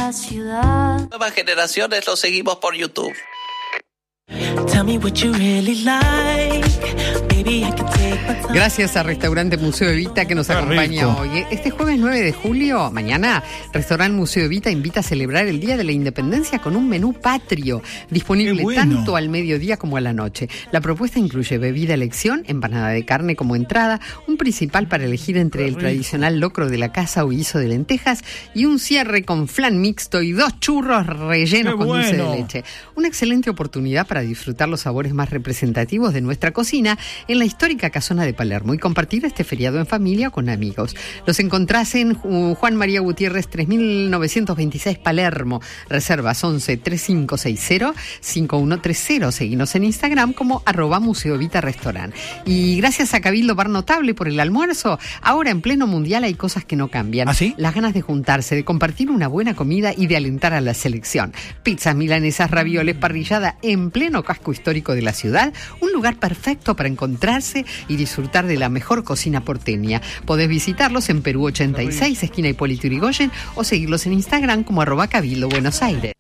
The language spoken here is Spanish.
la ciudad. Nuevas generaciones lo seguimos por YouTube. Tell me what you really like. Baby, I can take my time. Gracias a Restaurante Museo Evita que nos Qué acompaña rico. hoy. Este jueves 9 de julio, mañana, Restaurante Museo Evita invita a celebrar el Día de la Independencia con un menú patrio, disponible Qué bueno. tanto al mediodía como a la noche. La propuesta incluye bebida a elección, empanada de carne como entrada, un principal para elegir entre el tradicional locro de la casa o guiso de lentejas y un cierre con flan mixto y 2 churros rellenos Qué con dulce bueno. de leche. Una excelente oportunidad para disfrutar los sabores más representativos de nuestra cocina en la histórica casona de Palermo y compartir este feriado en familia o con amigos. Los encontrás en Juan María Gutiérrez 3926 Palermo. Reservas 11 3560 5130. Seguinos en Instagram como @museoevita-restaurant. Y gracias a Cabildo Bar Notable por el almuerzo. Ahora en pleno mundial hay cosas que no cambian. ¿Ah, sí? Las ganas de juntarse, de compartir una buena comida y de alentar a la selección. Pizzas, milanesas, ravioles, parrillada en pleno casco histórico de la ciudad. Un lugar perfecto para encontrarse y disfrutar de la mejor cocina porteña. Podés visitarlos en Perú 86, esquina Hipólito Yrigoyen, o seguirlos en Instagram como @Cabildo Buenos Aires.